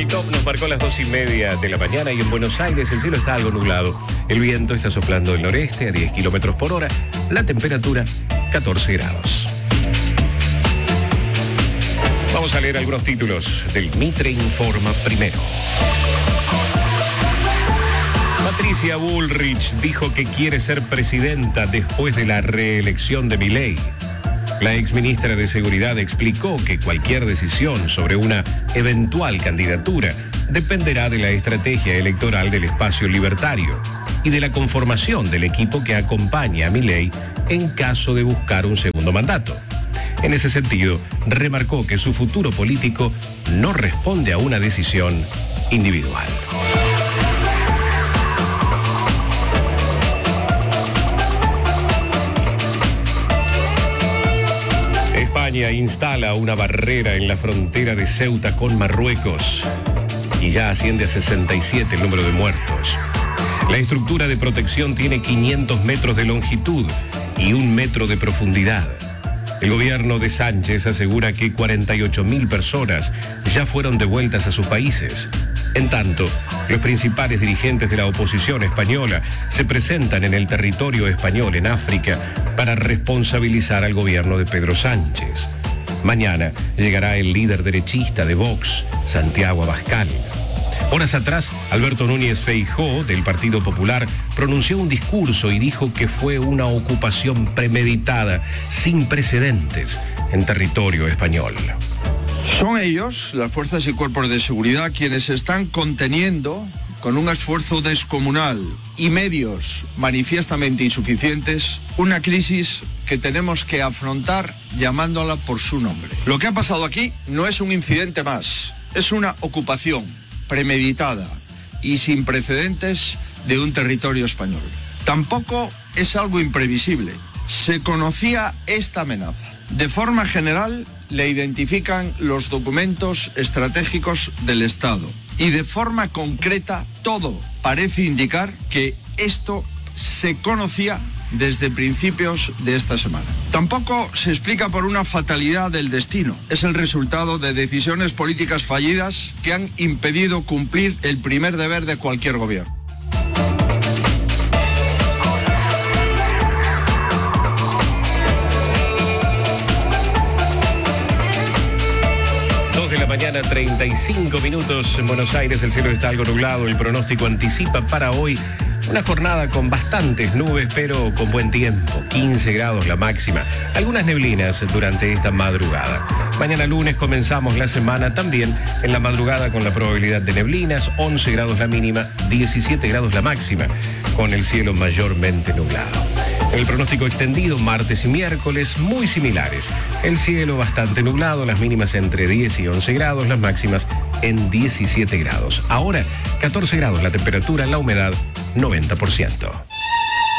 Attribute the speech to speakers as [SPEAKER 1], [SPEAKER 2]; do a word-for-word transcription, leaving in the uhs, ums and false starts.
[SPEAKER 1] El top nos marcó las dos y media de la mañana y en Buenos Aires el cielo está algo nublado. El viento está soplando del noreste a diez kilómetros por hora. La temperatura, catorce grados. Vamos a leer algunos títulos del Mitre Informa primero. Patricia Bullrich dijo que quiere ser presidenta después de la reelección de Milei. La exministra de Seguridad explicó que cualquier decisión sobre una eventual candidatura dependerá de la estrategia electoral del espacio libertario y de la conformación del equipo que acompaña a Milei en caso de buscar un segundo mandato. En ese sentido, remarcó que su futuro político no responde a una decisión individual. España instala una barrera en la frontera de Ceuta con Marruecos y ya asciende a sesenta y siete el número de muertos. La estructura de protección tiene quinientos metros de longitud y un metro de profundidad. El gobierno de Sánchez asegura que cuarenta y ocho mil personas ya fueron devueltas a sus países. En tanto, los principales dirigentes de la oposición española se presentan en el territorio español en África para responsabilizar al gobierno de Pedro Sánchez. Mañana llegará el líder derechista de Vox, Santiago Abascal. Horas atrás, Alberto Núñez Feijóo, del Partido Popular, pronunció un discurso y dijo que fue una ocupación premeditada, sin precedentes, en territorio español.
[SPEAKER 2] Son ellos, las fuerzas y cuerpos de seguridad, quienes están conteniendo, con un esfuerzo descomunal y medios manifiestamente insuficientes, una crisis que tenemos que afrontar llamándola por su nombre. Lo que ha pasado aquí no es un incidente más, es una ocupación premeditada y sin precedentes de un territorio español. Tampoco es algo imprevisible. Se conocía esta amenaza. De forma general, le identifican los documentos estratégicos del Estado. Y de forma concreta, todo parece indicar que esto se conocía desde principios de esta semana. Tampoco se explica por una fatalidad del destino. Es el resultado de decisiones políticas fallidas que han impedido cumplir el primer deber de cualquier gobierno.
[SPEAKER 1] Mañana, treinta y cinco minutos en Buenos Aires, el cielo está algo nublado. El pronóstico anticipa para hoy una jornada con bastantes nubes, pero con buen tiempo, quince grados la máxima, algunas neblinas durante esta madrugada. Mañana lunes comenzamos la semana también en la madrugada con la probabilidad de neblinas, once grados la mínima, diecisiete grados la máxima, con el cielo mayormente nublado. El pronóstico extendido, martes y miércoles, muy similares. El cielo bastante nublado, las mínimas entre diez y once grados, las máximas en diecisiete grados. Ahora, catorce grados la temperatura, la humedad noventa por ciento.